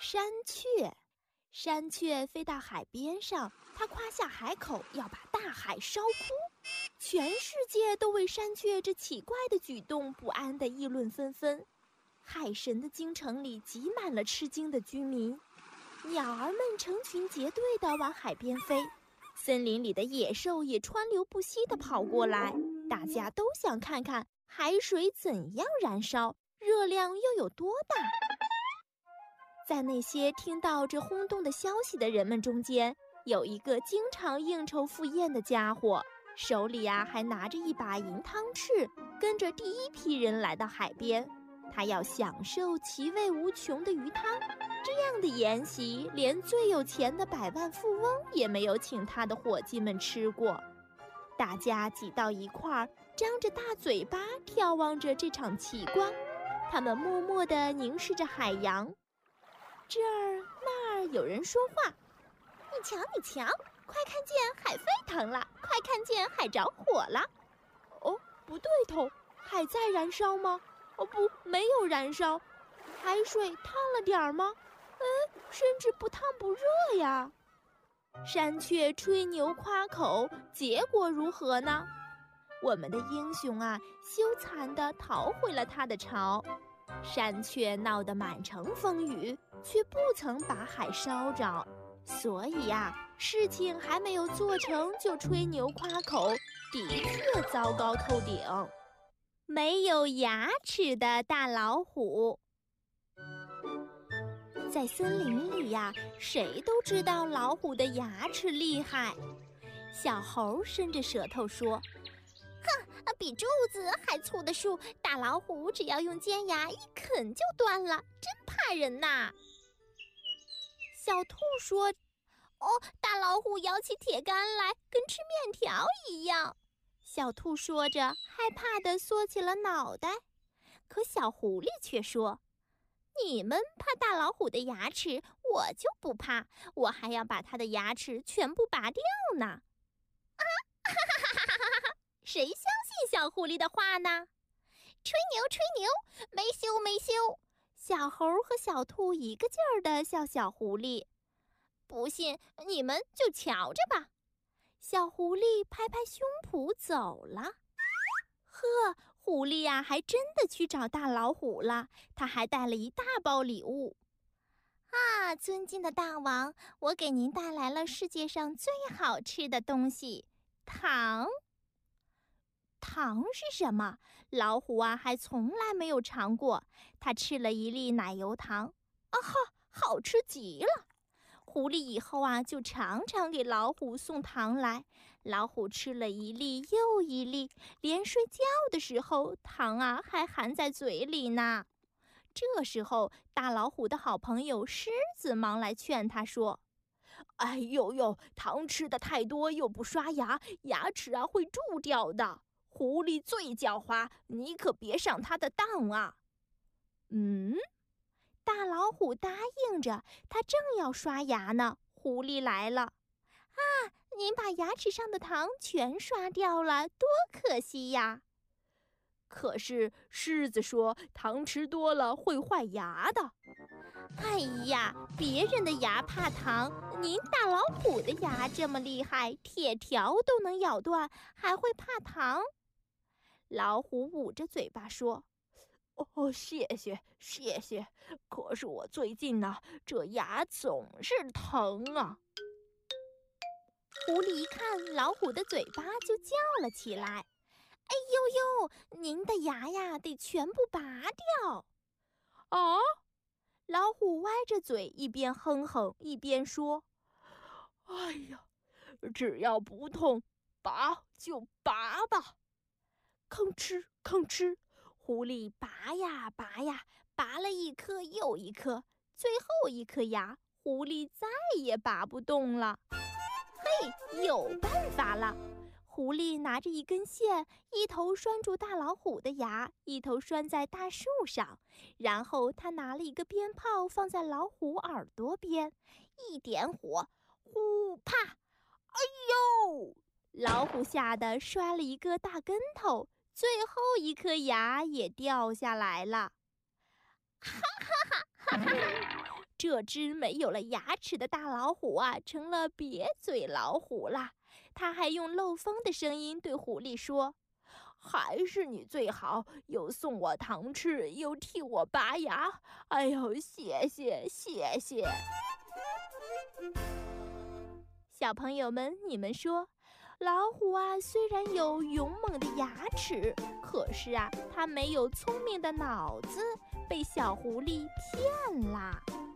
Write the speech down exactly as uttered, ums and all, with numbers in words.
山雀，山雀飞到海边上，它夸下海口，要把大海烧枯。全世界都为山雀这奇怪的举动不安地议论纷纷。海神的京城里挤满了吃惊的居民，鸟儿们成群结队地往海边飞，森林里的野兽也川流不息地跑过来。大家都想看看海水怎样燃烧，热量又有多大。在那些听到这轰动的消息的人们中间，有一个经常应酬赴宴的家伙，手里啊还拿着一把银汤匙，跟着第一批人来到海边。他要享受其味无穷的鱼汤，这样的宴席连最有钱的百万富翁也没有请他的伙计们吃过。大家挤到一块儿，张着大嘴巴眺望着这场奇观，他们默默地凝视着海洋。这儿那儿有人说话：“你瞧你瞧，快看见海沸腾了，快看见海着火了。”哦，不对头，海在燃烧吗？哦不，没有燃烧。海水烫了点儿吗？哎，甚至不烫不热呀。山雀吹牛夸口，结果如何呢？我们的英雄啊，羞惭地逃回了他的巢。山雀闹得满城风雨，却不曾把海烧着，所以呀、啊，事情还没有做成就吹牛夸口，的确糟糕透顶。没有牙齿的大老虎。在森林里呀、啊，谁都知道老虎的牙齿厉害。小猴伸着舌头说：“哼，比柱子还粗的树，大老虎只要用尖牙一啃就断了，真怕人呐！”小兔说：“哦，大老虎咬起铁杆来，跟吃面条一样。”小兔说着，害怕地缩起了脑袋。可小狐狸却说：“你们怕大老虎的牙齿，我就不怕，我还要把它的牙齿全部拔掉呢！”啊，哈哈哈哈哈哈！谁相信小狐狸的话呢？吹牛吹牛，没羞没羞！小猴和小兔一个劲儿地笑小狐狸。不信你们就瞧着吧。小狐狸拍拍胸脯走了。呵，狐狸呀、啊，还真的去找大老虎了。他还带了一大包礼物。啊，尊敬的大王，我给您带来了世界上最好吃的东西——糖。糖是什么？老虎啊，还从来没有尝过。他吃了一粒奶油糖，啊哈，好吃极了。狐狸以后啊，就常常给老虎送糖来。老虎吃了一粒又一粒，连睡觉的时候，糖啊还含在嘴里呢。这时候，大老虎的好朋友狮子忙来劝他说：“哎呦呦，糖吃的太多又不刷牙，牙齿啊会蛀掉的。狐狸最狡猾，你可别上他的当啊！”嗯。大老虎答应着，他正要刷牙呢，狐狸来了。啊，您把牙齿上的糖全刷掉了，多可惜呀！可是狮子说，糖吃多了会坏牙的。哎呀，别人的牙怕糖，您大老虎的牙这么厉害，铁条都能咬断，还会怕糖？老虎捂着嘴巴说：“哦，谢谢谢谢，可是我最近呢，这牙总是疼啊。”狐狸一看老虎的嘴巴，就叫了起来：“哎呦呦，您的牙呀，得全部拔掉！”啊！老虎歪着嘴，一边哼哼，一边说：“哎呀，只要不痛，拔就拔吧。”吭哧吭哧，狐狸拔呀拔呀，拔了一颗又一颗，最后一颗牙，狐狸再也拔不动了。嘿，有办法了！狐狸拿着一根线，一头拴住大老虎的牙，一头拴在大树上，然后他拿了一个鞭炮放在老虎耳朵边，一点火，呼啪！哎呦！老虎吓得摔了一个大跟头，最后一颗牙也掉下来了。哈哈哈哈哈哈！这这只没有了牙齿的大老虎啊，成了瘪嘴老虎啦。他还用漏风的声音对狐狸说：“还是你最好，又送我糖吃，又替我拔牙。哎呦，谢谢谢谢！”小朋友们，你们说，老虎啊，虽然有勇猛的牙齿，可是啊，它没有聪明的脑子，被小狐狸骗啦。